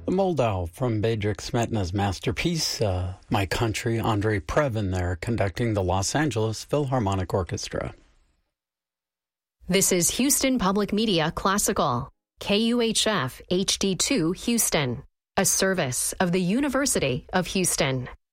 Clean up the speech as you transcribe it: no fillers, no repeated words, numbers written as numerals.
The Moldau from Bedřich Smetana's masterpiece, My Country, Andrei Previn there conducting the Los Angeles Philharmonic Orchestra. This is Houston Public Media Classical, KUHF HD2 Houston, a service of the University of Houston.